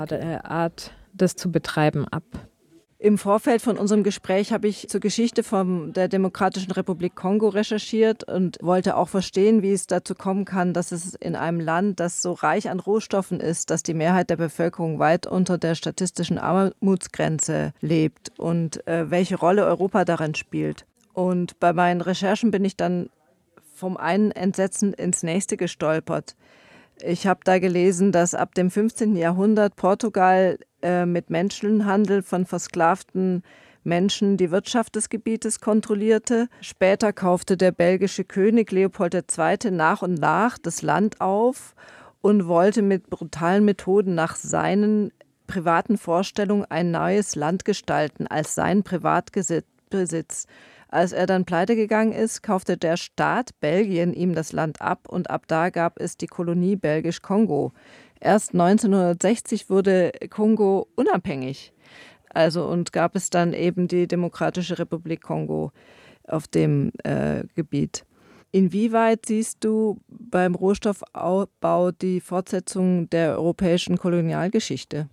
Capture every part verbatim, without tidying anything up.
Art, das zu betreiben, ab? Im Vorfeld von unserem Gespräch habe ich zur Geschichte von der Demokratischen Republik Kongo recherchiert und wollte auch verstehen, wie es dazu kommen kann, dass es in einem Land, das so reich an Rohstoffen ist, dass die Mehrheit der Bevölkerung weit unter der statistischen Armutsgrenze lebt und äh, welche Rolle Europa darin spielt. Und bei meinen Recherchen bin ich dann vom einen Entsetzen ins nächste gestolpert. Ich habe da gelesen, dass ab dem fünfzehnten Jahrhundert Portugal äh, mit Menschenhandel von versklavten Menschen die Wirtschaft des Gebietes kontrollierte. Später kaufte der belgische König Leopold der Zweite nach und nach das Land auf und wollte mit brutalen Methoden nach seinen privaten Vorstellungen ein neues Land gestalten als seinen Privatbesitz. Als er dann pleite gegangen ist, kaufte der Staat Belgien ihm das Land ab und ab da gab es die Kolonie Belgisch-Kongo. Erst neunzehnhundertsechzig wurde Kongo unabhängig. Also und gab es dann eben die Demokratische Republik Kongo auf dem äh, Gebiet. Inwieweit siehst du beim Rohstoffabbau die Fortsetzung der europäischen Kolonialgeschichte?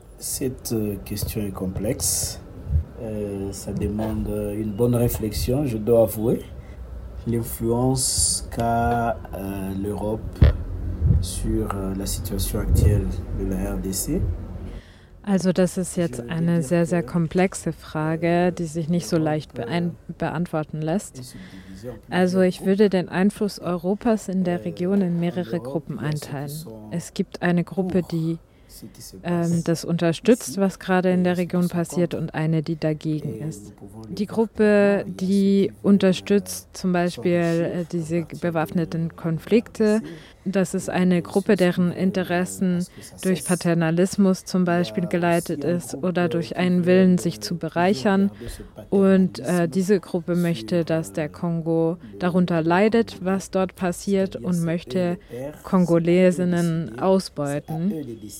Cette question est complexe. Euh, ça demande une bonne réflexion, je dois avouer. L'influence qu'a euh, l'Europe sur euh, la situation actuelle de la R D C. Also das ist jetzt eine sehr, sehr komplexe Frage, die sich nicht so leicht beein- beantworten lässt. Also ich würde den Einfluss Europas in der Region in mehrere Gruppen einteilen. Es gibt eine Gruppe, die ähm, das unterstützt, was gerade in der Region passiert, und eine, die dagegen ist. Die Gruppe, die unterstützt zum Beispiel äh, diese bewaffneten Konflikte, das ist eine Gruppe, deren Interessen durch Paternalismus zum Beispiel geleitet ist oder durch einen Willen, sich zu bereichern. Und äh, diese Gruppe möchte, dass der Kongo darunter leidet, was dort passiert, und möchte Kongolesinnen ausbeuten.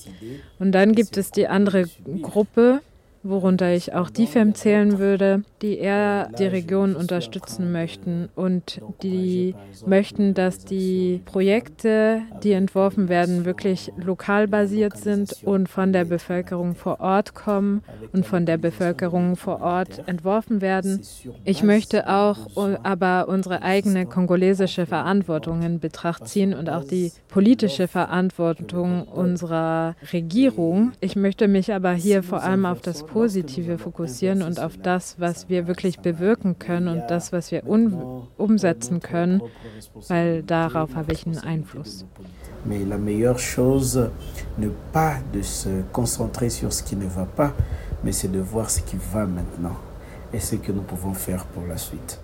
Und dann gibt es die andere Gruppe, worunter ich auch D I F E M zählen würde, die eher die Region unterstützen möchten und die möchten, dass die Projekte, die entworfen werden, wirklich lokal basiert sind und von der Bevölkerung vor Ort kommen und von der Bevölkerung vor Ort entworfen werden. Ich möchte auch aber unsere eigene kongolesische Verantwortung in Betracht ziehen und auch die politische Verantwortung unserer Regierung. Ich möchte mich aber hier vor allem auf das Positive fokussieren und auf das, was wir wirklich bewirken können und das, was wir un- umsetzen können, weil darauf habe ich einen Einfluss. Mais la meilleure chose, ne pas de se concentrer sur ce qui ne va pas, mais c'est de voir ce qui va maintenant et ce que nous pouvons faire pour la suite.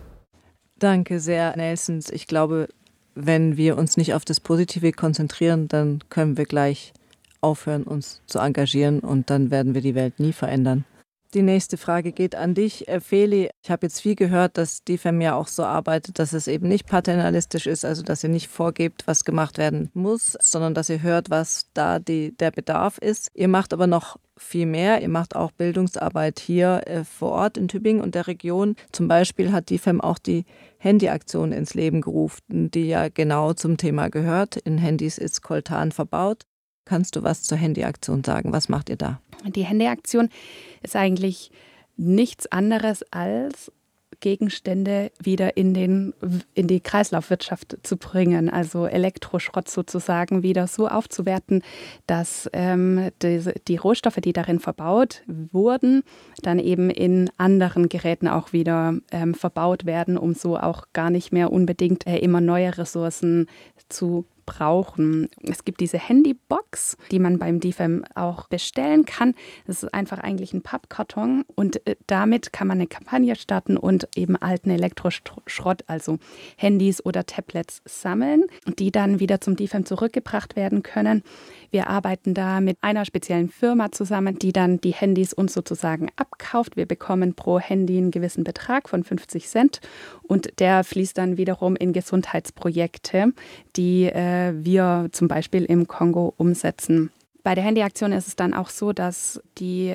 Danke sehr, Nelsons. Ich glaube, wenn wir uns nicht auf das Positive konzentrieren, dann können wir gleich aufhören, uns zu engagieren, und dann werden wir die Welt nie verändern. Die nächste Frage geht an dich, Feli. Ich habe jetzt viel gehört, dass D I F E M ja auch so arbeitet, dass es eben nicht paternalistisch ist, also dass ihr nicht vorgebt, was gemacht werden muss, sondern dass ihr hört, was da die, der Bedarf ist. Ihr macht aber noch viel mehr. Ihr macht auch Bildungsarbeit hier äh, vor Ort in Tübingen und der Region. Zum Beispiel hat D I F E M auch die Handyaktion ins Leben gerufen, die ja genau zum Thema gehört. In Handys ist Coltan verbaut. Kannst du was zur Handyaktion sagen? Was macht ihr da? Die Handyaktion ist eigentlich nichts anderes als Gegenstände wieder in, den, in die Kreislaufwirtschaft zu bringen, also Elektroschrott sozusagen wieder so aufzuwerten, dass ähm, die, die Rohstoffe, die darin verbaut wurden, dann eben in anderen Geräten auch wieder ähm, verbaut werden, um so auch gar nicht mehr unbedingt äh, immer neue Ressourcen zu brauchen. Es gibt diese Handybox, die man beim D I F E M auch bestellen kann. Das ist einfach eigentlich ein Pappkarton, und äh, damit kann man eine Kampagne starten und eben alten Elektroschrott, also Handys oder Tablets, sammeln, die dann wieder zum D I F E M zurückgebracht werden können. Wir arbeiten da mit einer speziellen Firma zusammen, die dann die Handys uns sozusagen abkauft. Wir bekommen pro Handy einen gewissen Betrag von fünfzig Cent, und der fließt dann wiederum in Gesundheitsprojekte, die äh, wir zum Beispiel im Kongo umsetzen. Bei der Handyaktion ist es dann auch so, dass die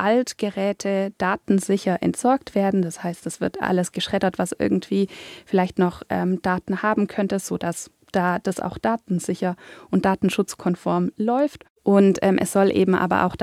Altgeräte datensicher entsorgt werden. Das heißt, es wird alles geschreddert, was irgendwie vielleicht noch ähm, Daten haben könnte, sodass da das auch datensicher und datenschutzkonform läuft. Und ähm, es soll eben aber auch